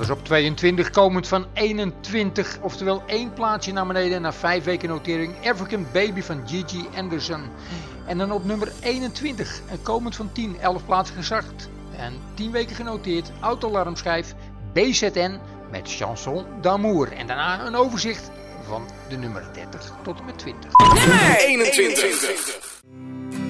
was op 22, komend van 21, oftewel 1 plaatsje naar beneden na 5 weken notering. African Baby van Gigi Anderson. En dan op nummer 21, en komend van 10, 11 plaatsen gezakt. En 10 weken genoteerd, autoalarmschijf BZN met Chanson d'Amour. En daarna een overzicht van de nummer 30 tot en met 20. Nummer 21.